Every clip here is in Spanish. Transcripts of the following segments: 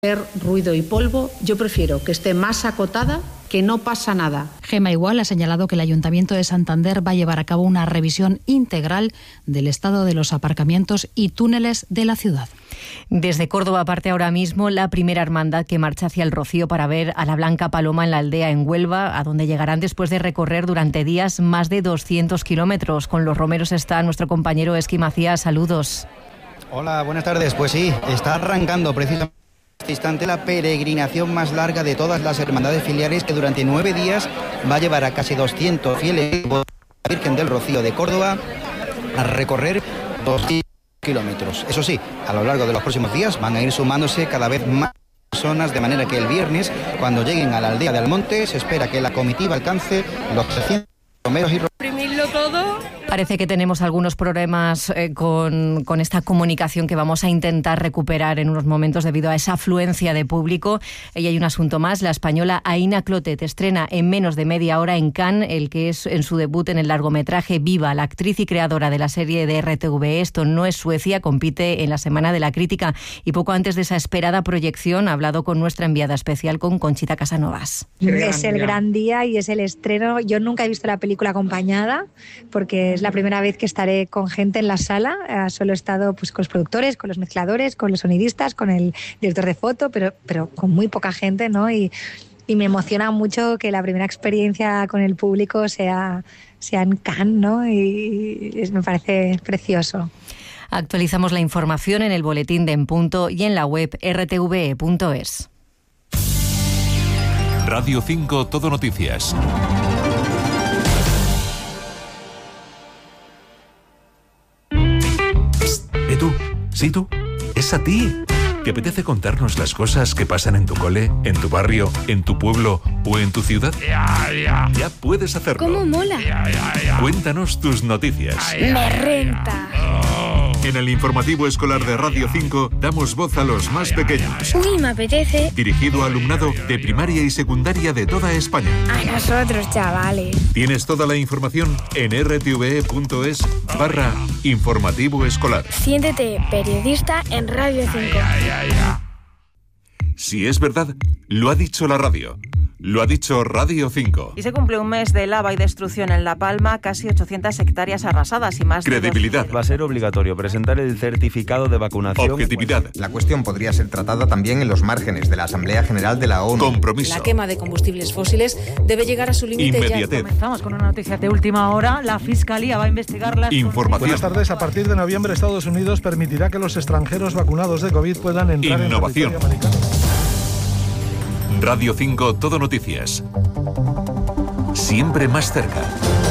ruido y polvo, yo prefiero que esté más acotada, que no pasa nada. Gema Igual ha señalado que el Ayuntamiento de Santander va a llevar a cabo una revisión integral del estado de los aparcamientos y túneles de la ciudad. Desde Córdoba parte ahora mismo la primera hermandad que marcha hacia el Rocío para ver a la Blanca Paloma en la aldea en Huelva, a donde llegarán después de recorrer durante días más de 200 kilómetros. Con los romeros está nuestro compañero Esqui Macías. Saludos. Hola, buenas tardes. Pues sí, está arrancando precisamente en este instante la peregrinación más larga de todas las hermandades filiales, que durante 9 días va a llevar a casi 200 fieles de la Virgen del Rocío de Córdoba a recorrer 200 kilómetros. Eso sí, a lo largo de los próximos días van a ir sumándose cada vez más personas, de manera que el viernes, cuando lleguen a la aldea de Almonte, se espera que la comitiva alcance los 300 romeros y reprimirlo todo. Parece que tenemos algunos problemas con esta comunicación que vamos a intentar recuperar en unos momentos debido a esa afluencia de público. Y hay un asunto más. La española Aina Clotet estrena en menos de media hora en Cannes, el que es en su debut en el largometraje Viva. La actriz y creadora de la serie de RTV Esto no es Suecia compite en la Semana de la Crítica, y poco antes de esa esperada proyección ha hablado con nuestra enviada especial, con Conchita Casanovas. Es el gran día y es el estreno. Yo nunca he visto la película acompañada porque es la primera vez que estaré con gente en la sala. Solo he estado pues con los productores, con los mezcladores, con los sonidistas, con el director de foto, pero con muy poca gente, ¿no? Y me emociona mucho que la primera experiencia con el público sea en Cannes, ¿no? Y me parece precioso. Actualizamos la información en el boletín de En Punto y en la web rtve.es. Radio 5 Todo Noticias. ¿Tú? ¿Sí tú? Es a ti. ¿Te apetece contarnos las cosas que pasan en tu cole, en tu barrio, en tu pueblo o en tu ciudad? Ya puedes hacerlo. ¿Cómo mola? Cuéntanos tus noticias. Me renta. En el informativo escolar de Radio 5 damos voz a los más pequeños. Uy, me apetece. Dirigido a alumnado de primaria y secundaria de toda España. A nosotros, chavales. Tienes toda la información en rtve.es/informativo escolar. Siéntete periodista en Radio 5. Si es verdad, lo ha dicho la radio. Lo ha dicho Radio 5. Y se cumple un mes de lava y destrucción en La Palma, casi 800 hectáreas arrasadas y más. Credibilidad. Va a ser obligatorio presentar el certificado de vacunación. Objetividad. La cuestión podría ser tratada también en los márgenes de la Asamblea General de la ONU. Compromiso. La quema de combustibles fósiles debe llegar a su límite. Inmediatez. Comenzamos con una noticia de última hora. La Fiscalía va a investigar las... Información. Buenas tardes. A partir de noviembre, Estados Unidos permitirá que los extranjeros vacunados de COVID puedan entrar Innovación. en territorio americano. Radio 5 Todo Noticias. Siempre más cerca.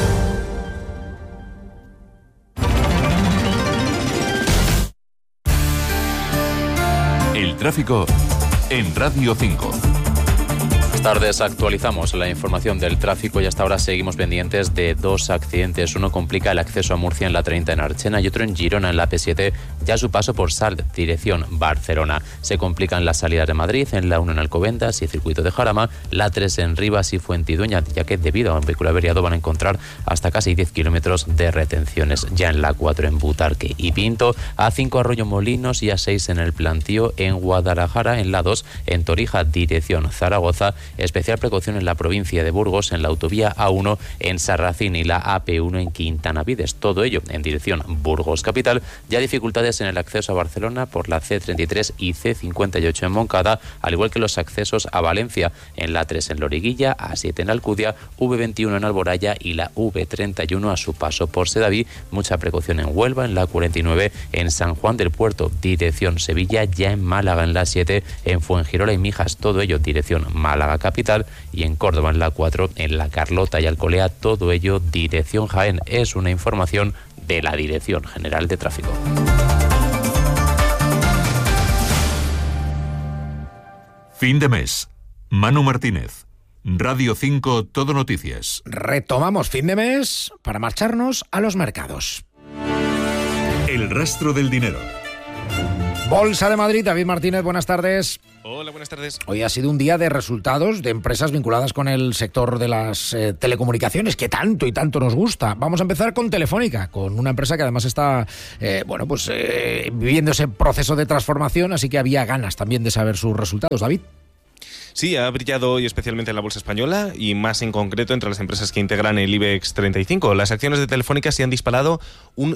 El tráfico en Radio 5. Buenas tardes, actualizamos la información del tráfico y hasta ahora seguimos pendientes de 2 accidentes. Uno complica el acceso a Murcia en la 30 en Archena y otro en Girona en la P7, ya a su paso por Salt, dirección Barcelona. Se complican las salidas de Madrid en la 1 en Alcobendas y Circuito de Jarama, la 3 en Rivas y Fuentidueña, ya que debido a un vehículo averiado van a encontrar hasta casi 10 kilómetros de retenciones. Ya en la 4 en Butarque y Pinto, a 5 Arroyo Molinos y a 6 en el Plantío en Guadalajara, en la 2 en Torija, dirección Zaragoza. Especial precaución en la provincia de Burgos, en la autovía A1 en Sarracín y la AP1 en Quintanavides. Todo ello en dirección Burgos capital. Ya dificultades en el acceso a Barcelona por la C33 y C58 en Moncada, al igual que los accesos a Valencia en la 3 en Loriguilla, A7 en Alcudia, V21 en Alboraya y la V31 a su paso por Sedaví. Mucha precaución en Huelva, en la 49 en San Juan del Puerto, dirección Sevilla, ya en Málaga en la 7, en Fuengirola y Mijas, todo ello dirección Málaga capital, y en Córdoba en la 4, en La Carlota y Alcolea, todo ello dirección Jaén. Es una información de la Dirección General de Tráfico. Fin de mes. Manu Martínez. Radio 5 Todo Noticias. Retomamos fin de mes para marcharnos a los mercados. El rastro del dinero. Bolsa de Madrid, David Martínez, buenas tardes. Hola, buenas tardes. Hoy ha sido un día de resultados de empresas vinculadas con el sector de las telecomunicaciones, que tanto y tanto nos gusta. Vamos a empezar con Telefónica, con una empresa que además está viviendo ese proceso de transformación, así que había ganas también de saber sus resultados. David. Sí, ha brillado hoy especialmente en la bolsa española y más en concreto entre las empresas que integran el IBEX 35. Las acciones de Telefónica se han disparado un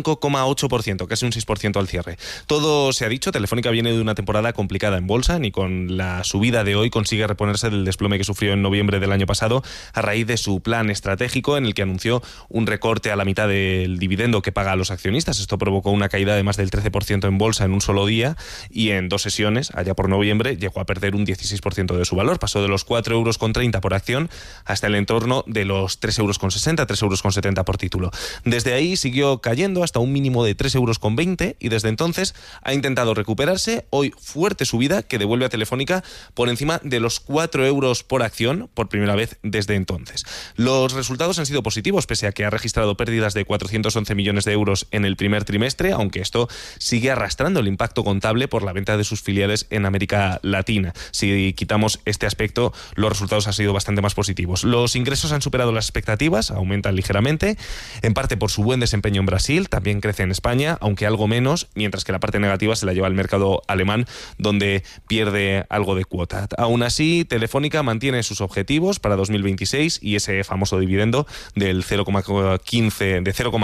5,8%, casi un 6% al cierre. Todo se ha dicho, Telefónica viene de una temporada complicada en bolsa, ni con la subida de hoy consigue reponerse del desplome que sufrió en noviembre del año pasado a raíz de su plan estratégico en el que anunció un recorte a la mitad del dividendo que paga a los accionistas. Esto provocó una caída de más del 13% en bolsa en un solo día y en 2 sesiones, allá por noviembre, llegó a perder un 16% de su valor. Pasó de los 4,30 € por acción hasta el entorno de los 3,60 €, 3,70 € por título. Desde ahí siguió cayendo hasta un mínimo de 3,20 € y desde entonces ha intentado recuperarse. Hoy fuerte subida que devuelve a Telefónica por encima de los 4 € por acción por primera vez desde entonces. Los resultados han sido positivos pese a que ha registrado pérdidas de 411 millones de euros en el primer trimestre, aunque esto sigue arrastrando el impacto contable por la venta de sus filiales en América Latina. Si quitamos este aspecto, los resultados han sido bastante más positivos. Los ingresos han superado las expectativas, aumentan ligeramente, en parte por su buen desempeño en Brasil, también crece en España, aunque algo menos, mientras que la parte negativa se la lleva al mercado alemán, donde pierde algo de cuota. Aún así, Telefónica mantiene sus objetivos para 2026 y ese famoso dividendo del 0,15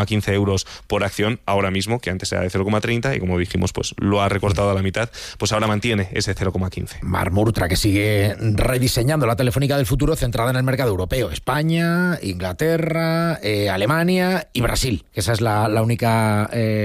€ por acción, ahora mismo, que antes era de 0,30 y como dijimos, pues lo ha recortado a la mitad, pues ahora mantiene ese 0,15. Mar Murtra, que sigue rediseñando la Telefónica del futuro centrada en el mercado europeo. España, Inglaterra, Alemania y Brasil, que esa es la única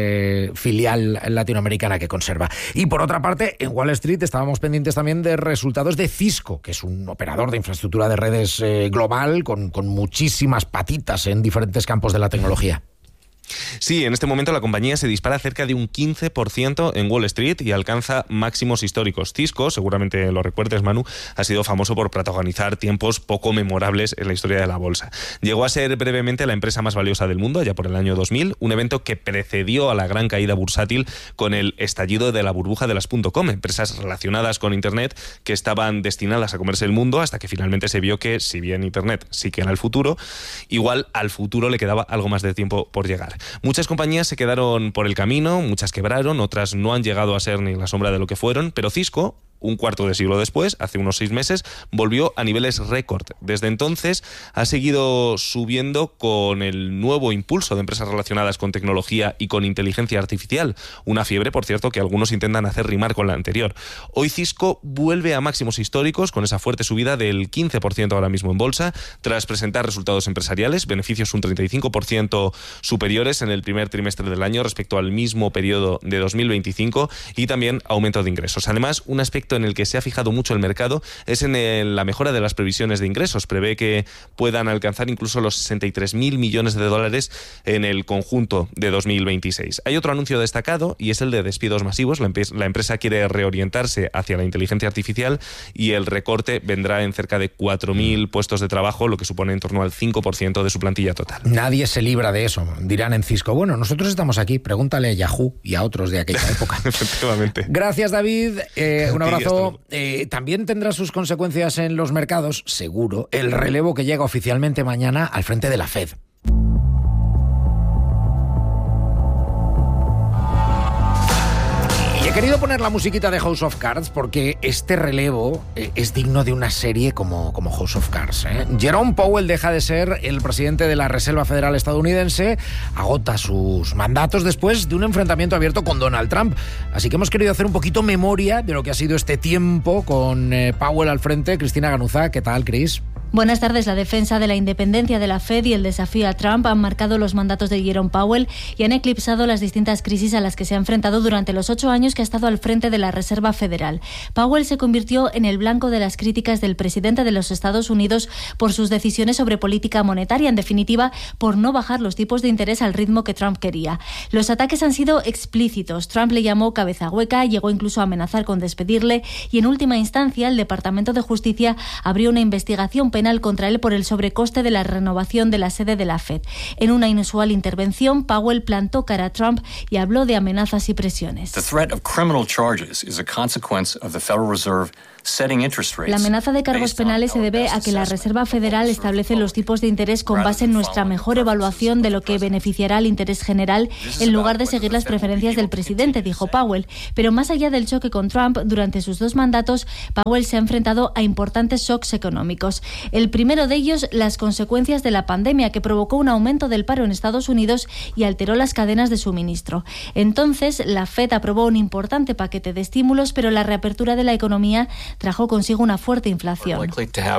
filial latinoamericana que conserva. Y por otra parte, en Wall Street estábamos pendientes también de resultados de Cisco, que es un operador de infraestructura de redes global con muchísimas patitas en diferentes campos de la tecnología. Sí, en este momento la compañía se dispara cerca de un 15% en Wall Street y alcanza máximos históricos. Cisco, seguramente lo recuerdes, Manu, ha sido famoso por protagonizar tiempos poco memorables en la historia de la bolsa. Llegó a ser brevemente la empresa más valiosa del mundo, allá por el año 2000, un evento que precedió a la gran caída bursátil con el estallido de la burbuja de las .com, empresas relacionadas con Internet que estaban destinadas a comerse el mundo hasta que finalmente se vio que, si bien Internet sí que era el futuro, igual al futuro le quedaba algo más de tiempo por llegar. Muchas compañías se quedaron por el camino, muchas quebraron, otras no han llegado a ser ni la sombra de lo que fueron, pero Cisco, un cuarto de siglo después, hace unos 6 meses, volvió a niveles récord. Desde entonces ha seguido subiendo con el nuevo impulso de empresas relacionadas con tecnología y con inteligencia artificial. Una fiebre, por cierto, que algunos intentan hacer rimar con la anterior. Hoy Cisco vuelve a máximos históricos con esa fuerte subida del 15% ahora mismo en bolsa, tras presentar resultados empresariales, beneficios un 35% superiores en el primer trimestre del año respecto al mismo periodo de 2025 y también aumento de ingresos. Además, un aspecto en el que se ha fijado mucho el mercado es en la mejora de las previsiones de ingresos. Prevé que puedan alcanzar incluso los 63.000 millones de dólares en el conjunto de 2026. Hay otro anuncio destacado y es el de despidos masivos. La empresa quiere reorientarse hacia la inteligencia artificial y el recorte vendrá en cerca de 4.000 puestos de trabajo, lo que supone en torno al 5% de su plantilla total. Nadie se libra de eso, dirán en Cisco. Bueno, nosotros estamos aquí, pregúntale a Yahoo y a otros de aquella época. Efectivamente. Gracias, David. Un abrazo. También tendrá sus consecuencias en los mercados, seguro, el relevo que llega oficialmente mañana al frente de la Fed. He querido poner la musiquita de House of Cards porque este relevo es digno de una serie como House of Cards. Jerome Powell deja de ser el presidente de la Reserva Federal estadounidense, agota sus mandatos después de un enfrentamiento abierto con Donald Trump. Así que hemos querido hacer un poquito memoria de lo que ha sido este tiempo con Powell al frente. Cristina Ganuza, ¿qué tal, Cris? Buenas tardes. La defensa de la independencia de la Fed y el desafío a Trump han marcado los mandatos de Jerome Powell y han eclipsado las distintas crisis a las que se ha enfrentado durante los 8 años que ha estado al frente de la Reserva Federal. Powell se convirtió en el blanco de las críticas del presidente de los Estados Unidos por sus decisiones sobre política monetaria, en definitiva, por no bajar los tipos de interés al ritmo que Trump quería. Los ataques han sido explícitos. Trump le llamó cabeza hueca, llegó incluso a amenazar con despedirle y, en última instancia, el Departamento de Justicia abrió una investigación penal contra él por el sobrecoste de la renovación de la sede de la Fed. En una inusual intervención, Powell plantó cara a Trump y habló de amenazas y presiones. The threat of criminal charges is a consequence of the Federal Reserve setting interest rates. La amenaza de cargos penales se debe a que la Reserva Federal establece los tipos de interés con base en nuestra mejor evaluación de lo que beneficiará al interés general en lugar de seguir las preferencias del presidente, dijo Powell. Pero más allá del choque con Trump, durante sus 2 mandatos, Powell se ha enfrentado a importantes shocks económicos. El primero de ellos, las consecuencias de la pandemia, que provocó un aumento del paro en Estados Unidos y alteró las cadenas de suministro. Entonces, la Fed aprobó un importante paquete de estímulos, pero la reapertura de la economía trajo consigo una fuerte inflación.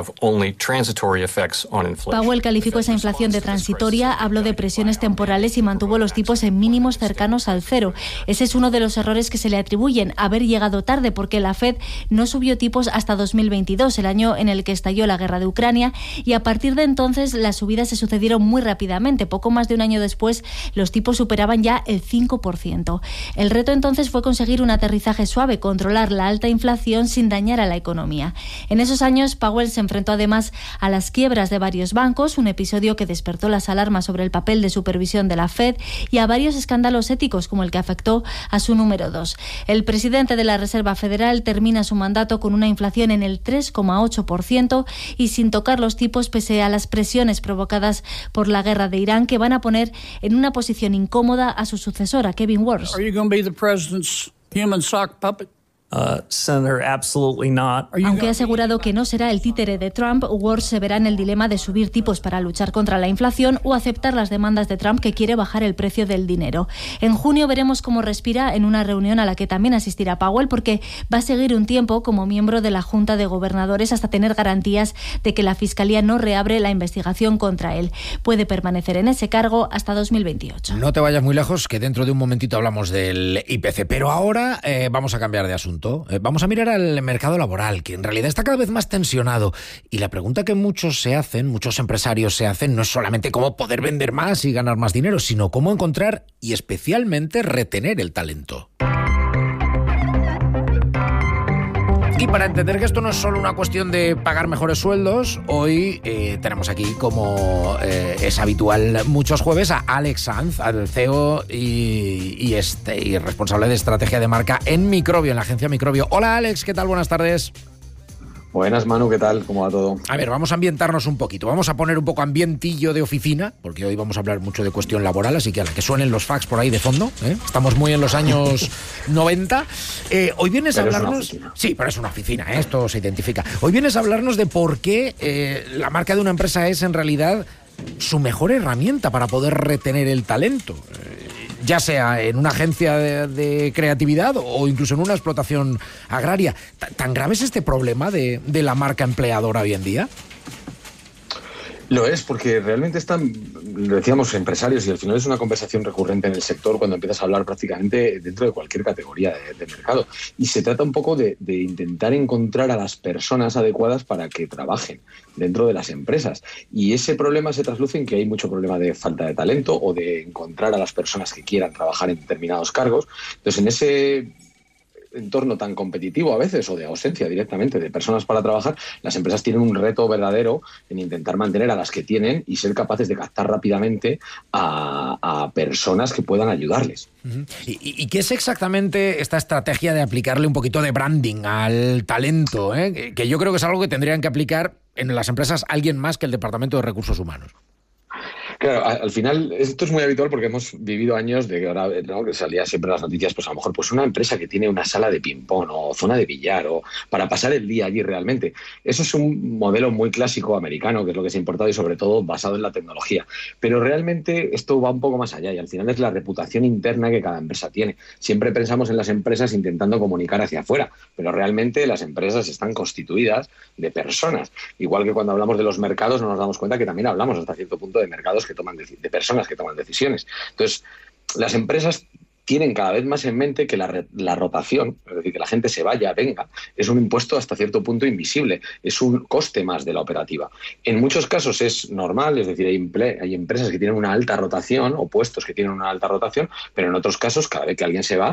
Powell calificó esa inflación de transitoria, habló de presiones temporales y mantuvo los tipos en mínimos cercanos al cero. Ese es uno de los errores que se le atribuyen, haber llegado tarde, porque la Fed no subió tipos hasta 2022, el año en el que estalló la guerra de Ucrania, y a partir de entonces las subidas se sucedieron muy rápidamente. Poco más de un año después, los tipos superaban ya el 5%. El reto entonces fue conseguir un aterrizaje suave, controlar la alta inflación sin dañar a la economía. En esos años, Powell se enfrentó además a las quiebras de varios bancos, un episodio que despertó las alarmas sobre el papel de supervisión de la Fed, y a varios escándalos éticos como el que afectó a su número 2. El presidente de la Reserva Federal termina su mandato con una inflación en el 3,8% y sin tocar los tipos pese a las presiones provocadas por la guerra de Irán, que van a poner en una posición incómoda a su sucesora, Kevin Warsh. Are you going to be the president's human sock puppet? Senator, absolutely not. Aunque ha asegurado que no será el títere de Trump, Warsh se verá en el dilema de subir tipos para luchar contra la inflación o aceptar las demandas de Trump, que quiere bajar el precio del dinero. En junio veremos cómo respira en una reunión a la que también asistirá Powell, porque va a seguir un tiempo como miembro de la Junta de Gobernadores hasta tener garantías de que la Fiscalía no reabre la investigación contra él. Puede permanecer en ese cargo hasta 2028. No te vayas muy lejos, que dentro de un momentito hablamos del IPC, pero ahora vamos a cambiar de asunto. Vamos a mirar al mercado laboral, que en realidad está cada vez más tensionado. Y la pregunta que muchos empresarios se hacen, no es solamente cómo poder vender más y ganar más dinero, sino cómo encontrar y especialmente retener el talento. Y para entender que esto no es solo una cuestión de pagar mejores sueldos, hoy tenemos aquí, como es habitual muchos jueves, a Alex Sanz, al CEO y responsable de estrategia de marca en Microbio, en la agencia Microbio. Hola Alex, ¿qué tal? Buenas tardes. Buenas, Manu, ¿qué tal? ¿Cómo va todo? A ver, vamos a ambientarnos un poquito. Vamos a poner un poco ambientillo de oficina, porque hoy vamos a hablar mucho de cuestión laboral, así que a la que suenen los fax por ahí de fondo, ¿eh? Estamos muy en los años 90. Hoy vienes a hablarnos... Sí, pero es una oficina, ¿eh? Esto se identifica. Hoy vienes a hablarnos de por qué la marca de una empresa es en realidad su mejor herramienta para poder retener el talento. Ya sea en una agencia de creatividad o incluso en una explotación agraria. ¿Tan grave es este problema de la marca empleadora hoy en día? Lo es, porque realmente están, lo decíamos, empresarios, y al final es una conversación recurrente en el sector cuando empiezas a hablar prácticamente dentro de cualquier categoría de mercado. Y se trata un poco de intentar encontrar a las personas adecuadas para que trabajen dentro de las empresas. Y ese problema se trasluce en que hay mucho problema de falta de talento o de encontrar a las personas que quieran trabajar en determinados cargos. Entonces, en ese entorno tan competitivo a veces, o de ausencia directamente de personas para trabajar, las empresas tienen un reto verdadero en intentar mantener a las que tienen y ser capaces de captar rápidamente a personas que puedan ayudarles. Uh-huh. ¿Y qué es exactamente esta estrategia de aplicarle un poquito de branding al talento? Que yo creo que es algo que tendrían que aplicar en las empresas alguien más que el Departamento de Recursos Humanos. Claro, al final esto es muy habitual porque hemos vivido años de que ahora, ¿no?, que salía siempre en las noticias, pues a lo mejor pues una empresa que tiene una sala de ping-pong o zona de billar o para pasar el día allí realmente. Eso es un modelo muy clásico americano, que es lo que se ha importado y sobre todo basado en la tecnología. Pero realmente esto va un poco más allá y al final es la reputación interna que cada empresa tiene. Siempre pensamos en las empresas intentando comunicar hacia afuera, pero realmente las empresas están constituidas de personas. Igual que cuando hablamos de los mercados no nos damos cuenta que también hablamos hasta cierto punto de mercados que toman de personas que toman decisiones. Entonces, las empresas tienen cada vez más en mente que la rotación, es decir, que la gente se vaya, venga, es un impuesto hasta cierto punto invisible, es un coste más de la operativa. En muchos casos es normal, es decir, hay empresas que tienen una alta rotación o puestos que tienen una alta rotación, pero en otros casos, cada vez que alguien se va,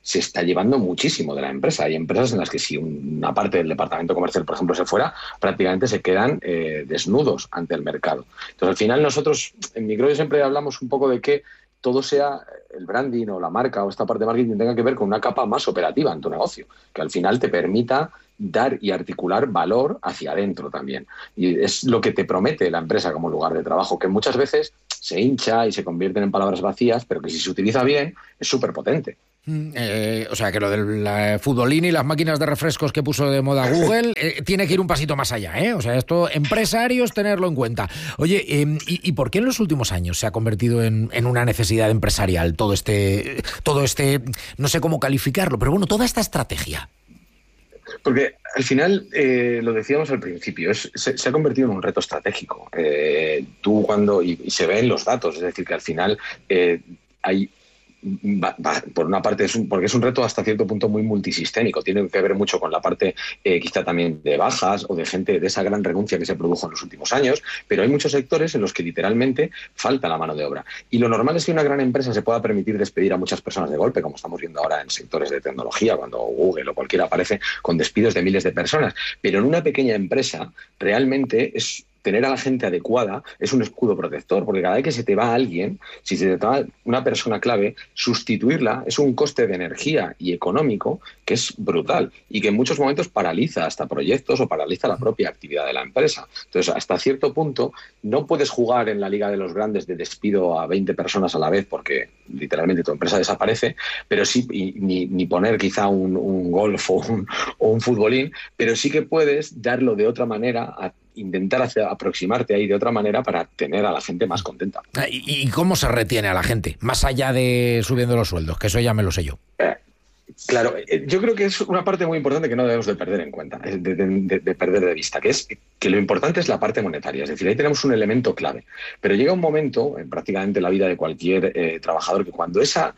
se está llevando muchísimo de la empresa. Hay empresas en las que si una parte del departamento comercial, por ejemplo, se fuera, prácticamente se quedan desnudos ante el mercado. Entonces, al final nosotros en Microyo siempre hablamos un poco de que todo sea el branding o la marca o esta parte de marketing tenga que ver con una capa más operativa en tu negocio, que al final te permita dar y articular valor hacia adentro también. Y es lo que te promete la empresa como lugar de trabajo, que muchas veces se hincha y se convierten en palabras vacías, pero que si se utiliza bien es súper potente. O sea, que lo del futbolín y las máquinas de refrescos que puso de moda Google tiene que ir un pasito más allá, ¿eh? O sea, esto, empresarios, tenerlo en cuenta. Oye, ¿y por qué en los últimos años se ha convertido en una necesidad empresarial todo este, no sé cómo calificarlo, pero bueno, toda esta estrategia? Porque al final, lo decíamos al principio, se ha convertido en un reto estratégico. Y se ve en los datos, es decir, que al final hay... por una parte porque es un reto hasta cierto punto muy multisistémico, tiene que ver mucho con la parte quizá también de bajas o de gente, de esa gran renuncia que se produjo en los últimos años, pero hay muchos sectores en los que literalmente falta la mano de obra, y lo normal es que una gran empresa se pueda permitir despedir a muchas personas de golpe, como estamos viendo ahora en sectores de tecnología, cuando Google o cualquiera aparece con despidos de miles de personas, pero en una pequeña empresa realmente tener a la gente adecuada es un escudo protector, porque cada vez que se te va alguien, si se te va una persona clave, sustituirla es un coste de energía y económico que es brutal y que en muchos momentos paraliza hasta proyectos o paraliza la propia actividad de la empresa. Entonces, hasta cierto punto, no puedes jugar en la Liga de los Grandes de despido a 20 personas a la vez porque literalmente tu empresa desaparece, pero sí, ni poner quizá un golf o un futbolín, pero sí que puedes darlo de otra manera, intentar aproximarte ahí de otra manera para tener a la gente más contenta. ¿Y cómo se retiene a la gente? Más allá de subiendo los sueldos, que eso ya me lo sé yo. Claro, yo creo que es una parte muy importante que no debemos de perder en cuenta, de perder de vista, que es que lo importante es la parte monetaria, es decir, ahí tenemos un elemento clave, pero llega un momento, en prácticamente la vida de cualquier trabajador, que cuando esa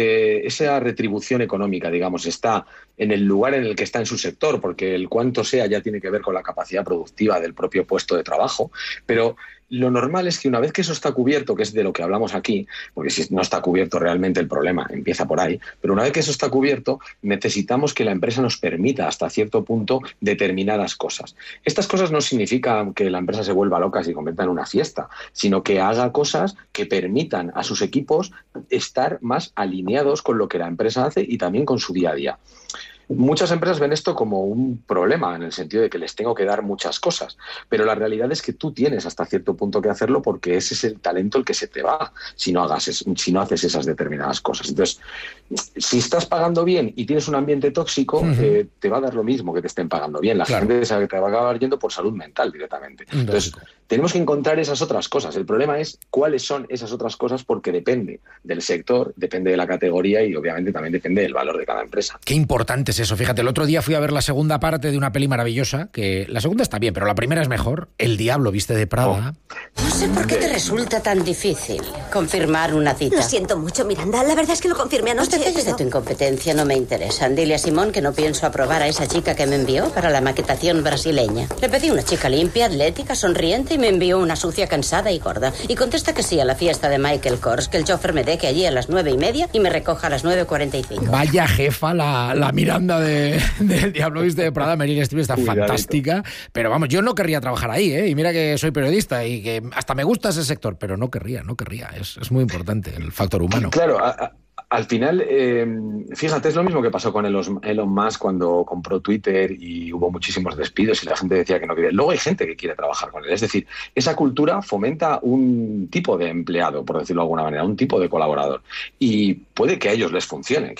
retribución económica, digamos, está en el lugar en el que está en su sector, porque el cuánto sea ya tiene que ver con la capacidad productiva del propio puesto de trabajo, pero lo normal es que una vez que eso está cubierto, que es de lo que hablamos aquí, porque si no está cubierto realmente el problema empieza por ahí, pero una vez que eso está cubierto, necesitamos que la empresa nos permita hasta cierto punto determinadas cosas. Estas cosas no significan que la empresa se vuelva loca y se convierta en una fiesta, sino que haga cosas que permitan a sus equipos estar más alineados con lo que la empresa hace y también con su día a día. Muchas empresas ven esto como un problema, en el sentido de que les tengo que dar muchas cosas, pero la realidad es que tú tienes hasta cierto punto que hacerlo porque ese es el talento el que se te va si no haces esas determinadas cosas. Entonces, si estás pagando bien y tienes un ambiente tóxico, te va a dar lo mismo que te estén pagando bien. La gente te va a acabar yendo por salud mental directamente. Entonces, tenemos que encontrar esas otras cosas. El problema es cuáles son esas otras cosas, porque depende del sector, depende de la categoría y obviamente también depende del valor de cada empresa. Qué importante es eso. Fíjate, el otro día fui a ver la segunda parte de una peli maravillosa, que la segunda está bien, pero la primera es mejor. El diablo viste de Prada. No sé por qué te resulta tan difícil confirmar una cita. Lo siento mucho, Miranda. La verdad es que lo confirmé anoche. Los detalles de tu incompetencia no me interesan. Dile a Simón que no pienso aprobar a esa chica que me envió para la maquetación brasileña. Le pedí una chica limpia, atlética, sonriente y me envió una sucia, cansada y gorda. Y contesta que sí a la fiesta de Michael Kors, que el chofer me deje allí a las 9:30 y me recoja a las 9:45. Vaya jefa la Miranda del Diablo viste de Prada. Meryl Streep está fantástica, pero vamos, yo no querría trabajar ahí, y mira que soy periodista y que hasta me gusta ese sector, pero no querría, es muy importante el factor humano. Claro, al final, fíjate, es lo mismo que pasó con Elon Musk cuando compró Twitter y hubo muchísimos despidos y la gente decía que no quería. Luego hay gente que quiere trabajar con él. Es decir, esa cultura fomenta un tipo de empleado, por decirlo de alguna manera, un tipo de colaborador. Y puede que a ellos les funcione.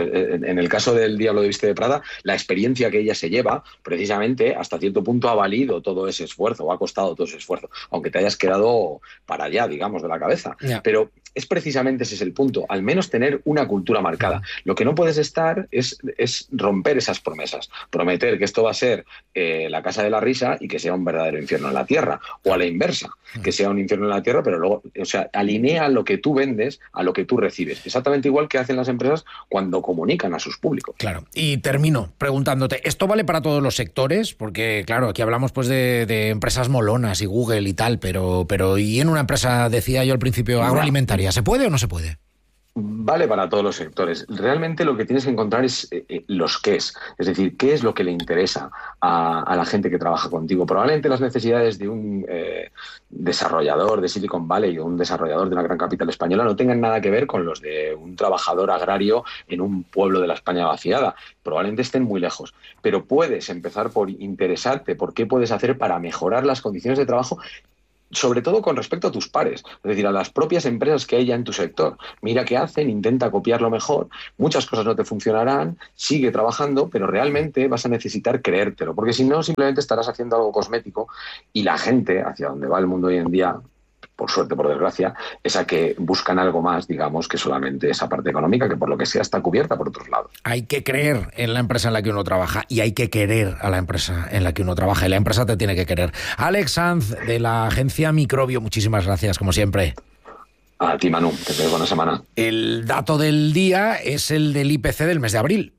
En el caso del Diablo viste de Prada, la experiencia que ella se lleva, precisamente, hasta cierto punto ha valido todo ese esfuerzo, o ha costado todo ese esfuerzo, aunque te hayas quedado para allá, digamos, de la cabeza. Yeah. Pero es precisamente ese es el punto, al menos tener una cultura marcada. Lo que no puedes estar es romper esas promesas, prometer que esto va a ser la casa de la risa y que sea un verdadero infierno en la tierra, o a la inversa, que sea un infierno en la tierra, pero luego, o sea, alinea lo que tú vendes a lo que tú recibes, exactamente igual que hacen las empresas cuando comunican a sus públicos. Claro, y termino preguntándote, ¿esto vale para todos los sectores? Porque, claro, aquí hablamos pues de empresas molonas y Google y tal, pero y en una empresa, decía yo al principio, agroalimentaria, ¿se puede o no se puede? Vale para todos los sectores. Realmente lo que tienes que encontrar es los qués, es decir, qué es lo que le interesa a la gente que trabaja contigo. Probablemente las necesidades de un desarrollador de Silicon Valley o un desarrollador de una gran capital española no tengan nada que ver con los de un trabajador agrario en un pueblo de la España vaciada. Probablemente estén muy lejos, pero puedes empezar por interesarte por qué puedes hacer para mejorar las condiciones de trabajo, sobre todo con respecto a tus pares, es decir, a las propias empresas que hay ya en tu sector. Mira qué hacen, intenta copiarlo mejor, muchas cosas no te funcionarán, sigue trabajando, pero realmente vas a necesitar creértelo, porque si no, simplemente estarás haciendo algo cosmético y la gente, hacia donde va el mundo hoy en día, por suerte, por desgracia, es a que buscan algo más, digamos, que solamente esa parte económica, que por lo que sea está cubierta por otros lados. Hay que creer en la empresa en la que uno trabaja y hay que querer a la empresa en la que uno trabaja, y la empresa te tiene que querer. Alex Sanz, de la agencia Microbio, muchísimas gracias, como siempre. A ti, Manu, que tengas buena semana. El dato del día es el del IPC del mes de abril.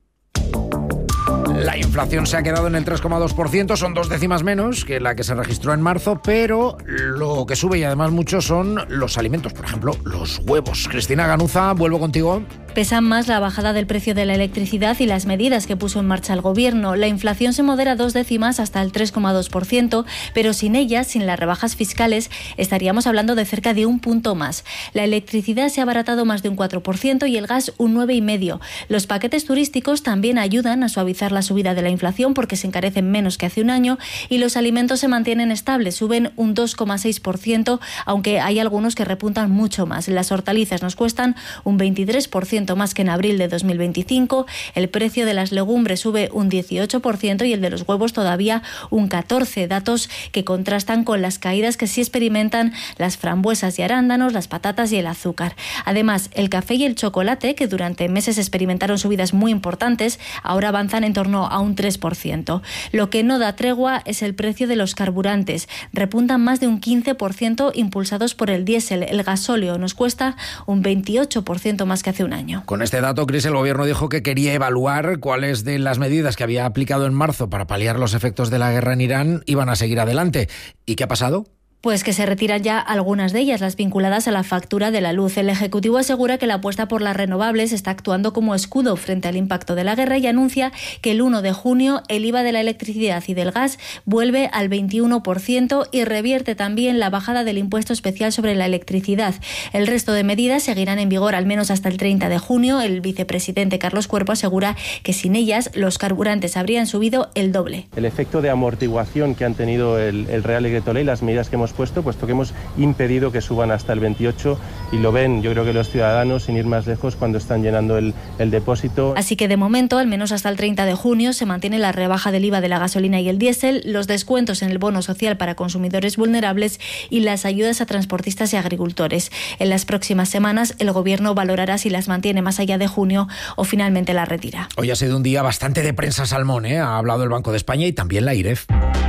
La inflación se ha quedado en el 3,2%, son 2 décimas menos que la que se registró en marzo, pero lo que sube y además mucho son los alimentos, por ejemplo, los huevos. Cristina Ganuza, vuelvo contigo. Pesan más la bajada del precio de la electricidad y las medidas que puso en marcha el gobierno. La inflación se modera 2 décimas hasta el 3,2%, pero sin ellas, sin las rebajas fiscales, estaríamos hablando de cerca de un punto más. La electricidad se ha abaratado más de un 4% y el gas un 9,5%. Los paquetes turísticos también ayudan a suavizar la subida de la inflación porque se encarecen menos que hace un año, y los alimentos se mantienen estables, suben un 2,6%, aunque hay algunos que repuntan mucho más. Las hortalizas nos cuestan un 23% más que en abril de 2025, el precio de las legumbres sube un 18% y el de los huevos todavía un 14%, datos que contrastan con las caídas que sí experimentan las frambuesas y arándanos, las patatas y el azúcar. Además, el café y el chocolate, que durante meses experimentaron subidas muy importantes, ahora avanzan en torno a un 3%. Lo que no da tregua es el precio de los carburantes. Repuntan más de un 15% impulsados por el diésel. El gasóleo nos cuesta un 28% más que hace un año. Con este dato, Cris, el gobierno dijo que quería evaluar cuáles de las medidas que había aplicado en marzo para paliar los efectos de la guerra en Irán iban a seguir adelante. ¿Y qué ha pasado? Pues que se retiran ya algunas de ellas, las vinculadas a la factura de la luz. El Ejecutivo asegura que la apuesta por las renovables está actuando como escudo frente al impacto de la guerra y anuncia que el 1 de junio el IVA de la electricidad y del gas vuelve al 21% y revierte también la bajada del impuesto especial sobre la electricidad. El resto de medidas seguirán en vigor al menos hasta el 30 de junio. El vicepresidente Carlos Cuerpo asegura que sin ellas los carburantes habrían subido el doble. El efecto de amortiguación que han tenido el Real Decreto Ley, las medidas que hemos puesto que hemos impedido que suban hasta el 28 y lo ven, yo creo que los ciudadanos, sin ir más lejos, cuando están llenando el depósito. Así que de momento, al menos hasta el 30 de junio, se mantiene la rebaja del IVA de la gasolina y el diésel, los descuentos en el bono social para consumidores vulnerables y las ayudas a transportistas y agricultores. En las próximas semanas, el Gobierno valorará si las mantiene más allá de junio o finalmente las retira. Hoy ha sido un día bastante de prensa salmón, ¿eh? Ha hablado el Banco de España y también la IREF.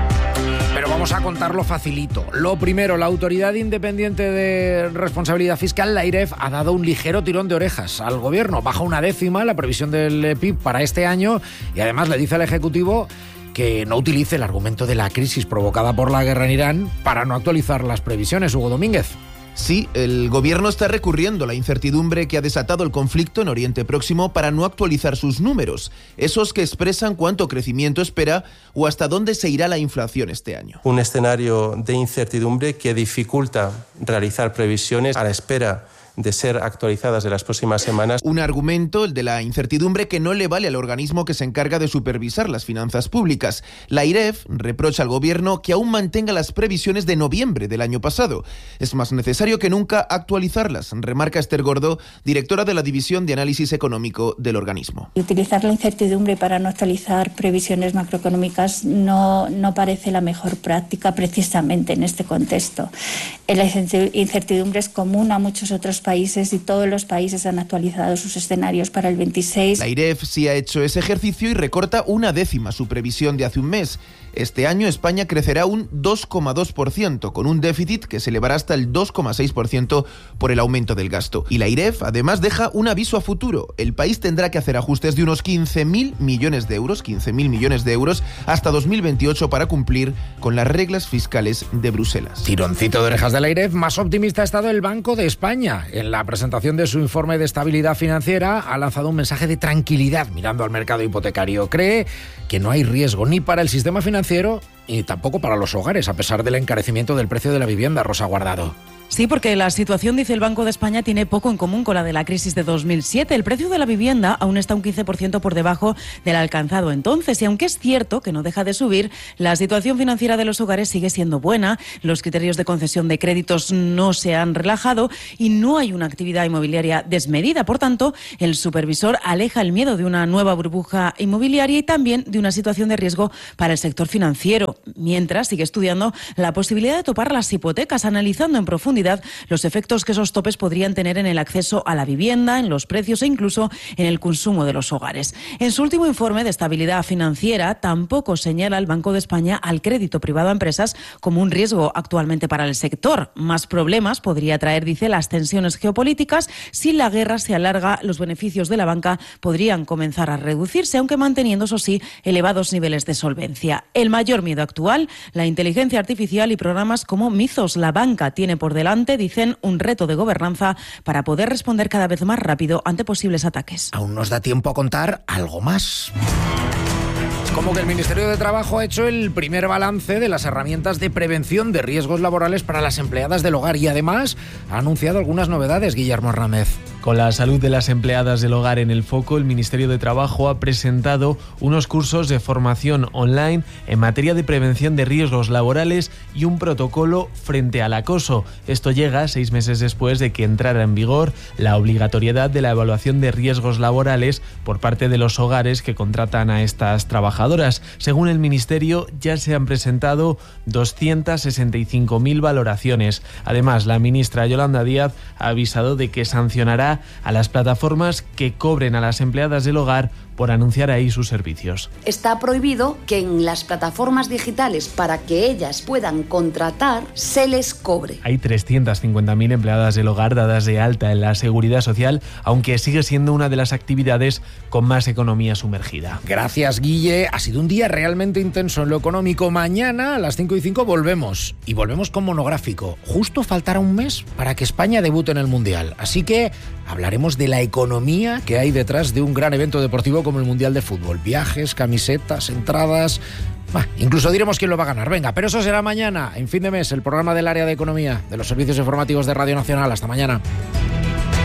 Pero vamos a contarlo facilito. Lo primero, la Autoridad Independiente de Responsabilidad Fiscal, la IREF, ha dado un ligero tirón de orejas al Gobierno. Baja 1 décima la previsión del PIB para este año y además le dice al Ejecutivo que no utilice el argumento de la crisis provocada por la guerra en Irán para no actualizar las previsiones. Hugo Domínguez. Sí, el gobierno está recurriendo a la incertidumbre que ha desatado el conflicto en Oriente Próximo para no actualizar sus números, esos que expresan cuánto crecimiento espera o hasta dónde se irá la inflación este año. Un escenario de incertidumbre que dificulta realizar previsiones a la espera de ser actualizadas en las próximas semanas. Un argumento, el de la incertidumbre, que no le vale al organismo que se encarga de supervisar las finanzas públicas. La IREF reprocha al gobierno que aún mantenga las previsiones de noviembre del año pasado. Es más necesario que nunca actualizarlas, remarca Esther Gordo, directora de la División de Análisis Económico del organismo. Utilizar la incertidumbre para no actualizar previsiones macroeconómicas no parece la mejor práctica precisamente en este contexto. La incertidumbre es común a muchos otros países y todos los países han actualizado sus escenarios para el 26. La IREF sí ha hecho ese ejercicio y recorta 1 décima su previsión de hace un mes. Este año España crecerá un 2,2%, con un déficit que se elevará hasta el 2,6% por el aumento del gasto. Y la IREF además deja un aviso a futuro. El país tendrá que hacer ajustes de unos 15.000 millones de euros hasta 2028 para cumplir con las reglas fiscales de Bruselas. Tironcito de orejas de la IREF, más optimista ha estado el Banco de España. En la presentación de su informe de estabilidad financiera ha lanzado un mensaje de tranquilidad mirando al mercado hipotecario. Cree que no hay riesgo ni para el sistema financiero y tampoco para los hogares, a pesar del encarecimiento del precio de la vivienda. Rosa Guardado. Sí, porque la situación, dice el Banco de España, tiene poco en común con la de la crisis de 2007. El precio de la vivienda aún está un 15% por debajo del alcanzado entonces. Y aunque es cierto que no deja de subir, la situación financiera de los hogares sigue siendo buena. Los criterios de concesión de créditos no se han relajado y no hay una actividad inmobiliaria desmedida. Por tanto, el supervisor aleja el miedo de una nueva burbuja inmobiliaria y también de una situación de riesgo para el sector financiero. Mientras, sigue estudiando la posibilidad de topar las hipotecas, analizando en profundidad los efectos que esos topes podrían tener en el acceso a la vivienda, en los precios e incluso en el consumo de los hogares. En su último informe de estabilidad financiera, tampoco señala el Banco de España al crédito privado a empresas como un riesgo actualmente para el sector. Más problemas podría traer, dice, las tensiones geopolíticas. Si la guerra se alarga, los beneficios de la banca podrían comenzar a reducirse, aunque manteniendo, eso sí, elevados niveles de solvencia. El mayor miedo actual, la inteligencia artificial y programas como Mizos. La banca tiene por delante, dicen, un reto de gobernanza para poder responder cada vez más rápido ante posibles ataques. Aún nos da tiempo a contar algo más. Como que el Ministerio de Trabajo ha hecho el primer balance de las herramientas de prevención de riesgos laborales para las empleadas del hogar y además ha anunciado algunas novedades, Guillermo Hernández. Con la salud de las empleadas del hogar en el foco, el Ministerio de Trabajo ha presentado unos cursos de formación online en materia de prevención de riesgos laborales y un protocolo frente al acoso. Esto llega 6 meses después de que entrara en vigor la obligatoriedad de la evaluación de riesgos laborales por parte de los hogares que contratan a estas trabajadoras. Según el Ministerio, ya se han presentado 265.000 valoraciones. Además, la ministra Yolanda Díaz ha avisado de que sancionará a las plataformas que cobren a las empleadas del hogar por anunciar ahí sus servicios. Está prohibido que en las plataformas digitales, para que ellas puedan contratar, se les cobre. Hay 350.000 empleadas del hogar dadas de alta en la Seguridad Social, aunque sigue siendo una de las actividades con más economía sumergida. Gracias, Guille. Ha sido un día realmente intenso en lo económico. Mañana a las 5:05 volvemos. Y volvemos con monográfico. Justo faltará un mes para que España debute en el Mundial. Así que hablaremos de la economía que hay detrás de un gran evento deportivo como el Mundial de Fútbol. Viajes, camisetas, entradas... incluso diremos quién lo va a ganar. Venga, pero eso será mañana, en Fin de Mes, el programa del área de economía de los servicios informativos de Radio Nacional. Hasta mañana.